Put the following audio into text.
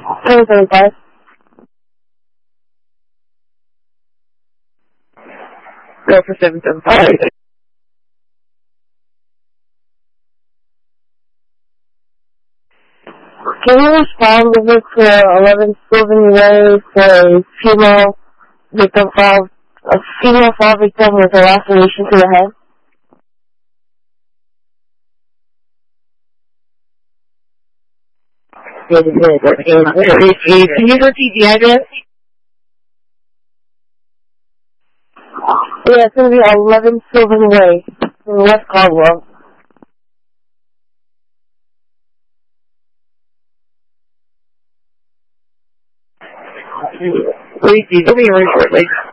775. Go for 775. Can you respond over to 11 Sylvan Way for a female fall victim with a laceration to the head? Can you repeat the address? Yeah, it's going to be 11 Sylvan Way in West Caldwell. Please, give me a report, like.